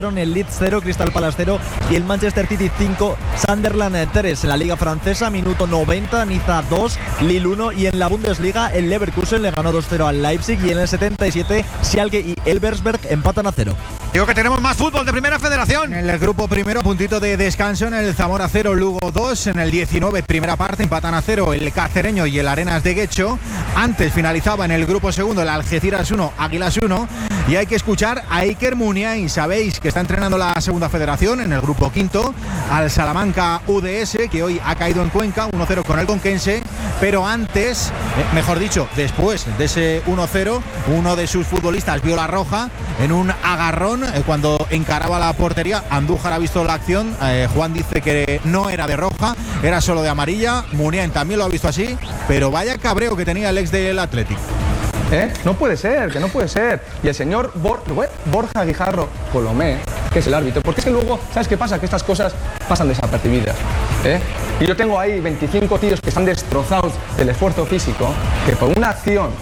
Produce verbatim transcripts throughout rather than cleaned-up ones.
el Leeds cero, Crystal Palace cero y el Manchester City cinco, Sunderland tres. En la Liga Francesa, minuto noventa, Niza dos, Lille uno, y en la Bundesliga el Leverkusen le ganó dos cero al Leipzig, y en el setenta y siete Schalke y Elversberg empatan a cero. Digo que tenemos más fútbol de Primera Federación. En el grupo primero, puntito de descanso en el Zamora cero, Lugo dos. En el diecinueve, primera parte, empatan a cero el Cacereño y el Arenas de Guecho. Antes finalizaba en el grupo segundo el Algeciras uno, Águilas uno. Y hay que escuchar a Iker Muniain. Sabéis que está entrenando la Segunda Federación en el grupo quinto al Salamanca U D S, que hoy ha caído en Cuenca uno cero con el Conquense. Pero antes, eh, mejor dicho, después de ese uno cero, uno de sus futbolistas vio la roja en un agarrón eh, cuando encaraba la portería. Andújar ha visto la acción. eh, Juan dice que no era de roja, era solo de amarilla. Muniain también lo ha visto así, pero vaya cabreo que tenía el ex del Athletic. ¿Eh? No puede ser, que no puede ser. Y el señor Bor Borja Guijarro Colomé, que es el árbitro, porque es que luego, ¿sabes qué pasa? Que estas cosas pasan desapercibidas, ¿eh? Y yo tengo ahí veinticinco tíos que están destrozados del esfuerzo físico, que por una acción...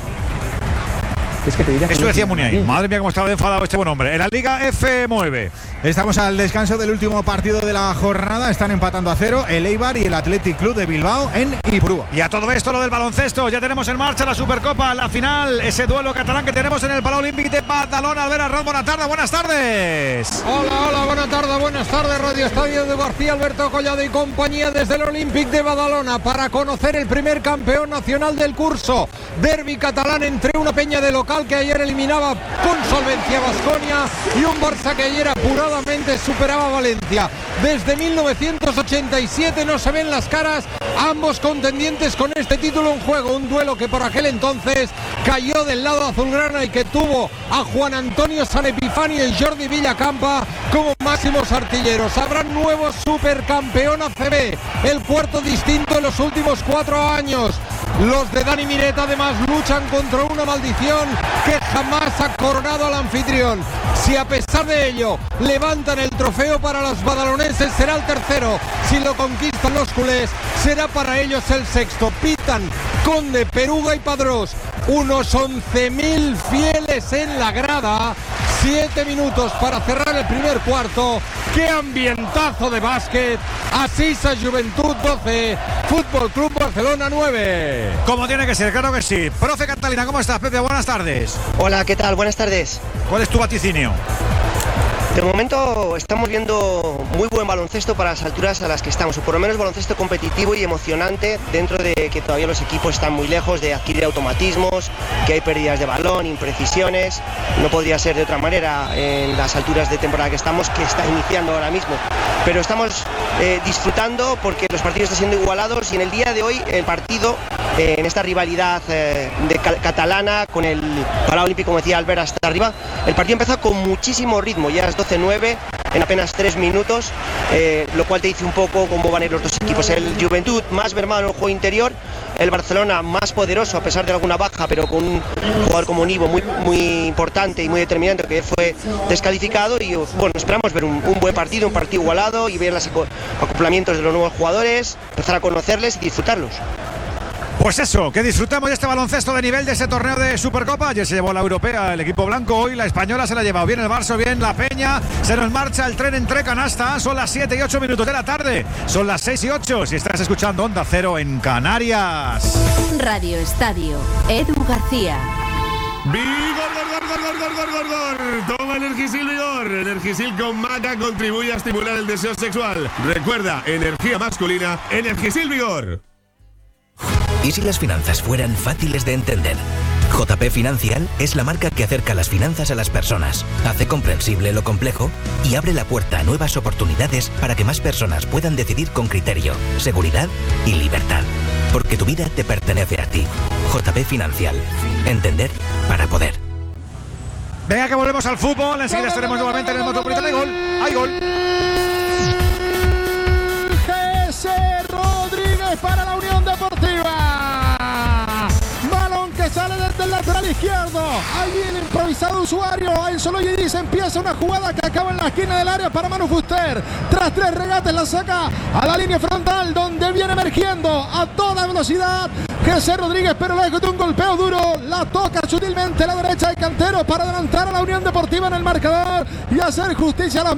Es que te diría que Eso no decía es Muniain. Madre mía, cómo estaba enfadado este buen hombre. En la Liga F nueve. Estamos al descanso del último partido de la jornada. Están empatando a cero el Eibar y el Athletic Club de Bilbao en Ipurúa. Y a todo esto, lo del baloncesto. Ya tenemos en marcha la Supercopa, la final, ese duelo catalán que tenemos en el Palau Olímpic de Badalona. Albert Arranz, buenas tardes, buenas tardes. Hola, hola, buenas tardes, buenas tardes. Radio Estadio de García, Alberto Collado y compañía desde el Olímpic de Badalona para conocer el primer campeón nacional del curso. Derbi catalán entre una peña de local que ayer eliminaba con solvencia a Baskonia y un Barça que ayer apuradamente superaba a Valencia. Desde mil novecientos ochenta y siete no se ven las caras ambos contendientes con este título en juego. Un duelo que por aquel entonces cayó del lado azulgrana y que tuvo a Juan Antonio San Epifanio y Jordi Villacampa como máximos artilleros. Habrá nuevo supercampeón A C B, el cuarto distinto en los últimos cuatro años. Los de Dani Miret además luchan contra una maldición que jamás ha coronado al anfitrión. Si a pesar de ello levantan el trofeo para los badaloneses, será el tercero. Si lo conquistan los culés, será para ellos el sexto. Pitan Conde, Peruga y Padrós. Unos once mil fieles en la grada. Siete minutos para cerrar el primer cuarto. ¡Qué ambientazo de básquet! Asisa Juventud doce, Fútbol Club Barcelona nueve. Como tiene que ser, claro que sí. Profe Catalina, ¿cómo estás, Pepe? Buenas tardes. Hola, ¿qué tal? Buenas tardes. ¿Cuál es tu vaticinio? De momento estamos viendo muy buen baloncesto para las alturas a las que estamos, o por lo menos baloncesto competitivo y emocionante, dentro de que todavía los equipos están muy lejos de adquirir automatismos, que hay pérdidas de balón, imprecisiones. No podría ser de otra manera en las alturas de temporada que estamos, que está iniciando ahora mismo. Pero estamos eh, disfrutando porque los partidos están siendo igualados, y en el día de hoy el partido, eh, en esta rivalidad eh, de cal- catalana con el Palau Olímpic, como decía Albert, hasta arriba, el partido empezó con muchísimo ritmo. Ya es doce nueve en apenas tres minutos, eh, lo cual te dice un poco cómo van a ir los dos equipos. El Juventud más mermado en el juego interior, el Barcelona más poderoso a pesar de alguna baja, pero con un jugador como Nivo muy, muy importante y muy determinante, que fue descalificado. Y bueno, esperamos ver un, un buen partido, un partido igualado, y ver los acoplamientos de los nuevos jugadores, empezar a conocerles y disfrutarlos. Pues eso, que disfrutamos de este baloncesto de nivel, de ese torneo de Supercopa. Ayer se llevó la europea el equipo blanco, hoy la española se la ha llevado. Bien el Barça, bien la Peña. Se nos marcha el tren entre canasta. Son las siete y ocho minutos de la tarde. Son las seis y ocho si estás escuchando Onda Cero en Canarias. Radio Estadio, Edu García. ¡Vigor, gor, gor, gor, gor, gor, gor, gor! Toma Energisil Vigor. Energisil con maca contribuye a estimular el deseo sexual. Recuerda, energía masculina, Energisil Vigor. ¿Y si las finanzas fueran fáciles de entender? J P Financial es la marca que acerca las finanzas a las personas, hace comprensible lo complejo y abre la puerta a nuevas oportunidades para que más personas puedan decidir con criterio, seguridad y libertad. Porque tu vida te pertenece a ti. J P Financial. Entender para poder. Venga, que volvemos al fútbol. Enseguida estaremos nuevamente en el Metropolitano. ¡Hay gol! ¡Hay gol! Jesse Rodríguez para la Unión Deportiva. Balón que sale desde el lateral izquierdo. Allí el improvisado usuario Enzo Loyedis empieza una jugada que acaba en la esquina del área para Manu Fuster. Tras tres regates la saca a la línea frontal, donde viene emergiendo a toda velocidad José Rodríguez, pero luego de un golpeo duro la toca sutilmente a la derecha de Cantero para adelantar a la Unión Deportiva en el marcador y hacer justicia a las